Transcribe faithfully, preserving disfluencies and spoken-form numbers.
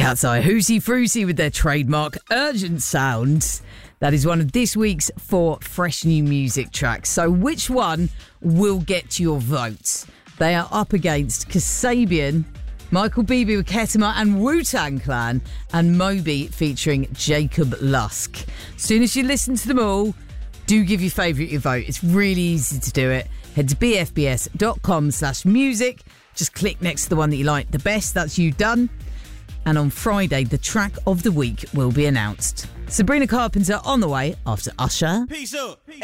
Cat's Eye Hoosie Fruity with their trademark urgent sound. That is one of this week's four fresh new music tracks. So which one will get your votes? They are up against Kasabian, Michael Bibi with Ketama and Wu-Tang Clan, and Moby featuring Jacob Lusk. As soon as you listen to them all, do give your favourite your vote. It's really easy to do it. Head to bfbs.com slash music. Just click next to the one that you like the best. That's you done. And on Friday, the track of the week will be announced. Sabrina Carpenter on the way after Usher. Peace up.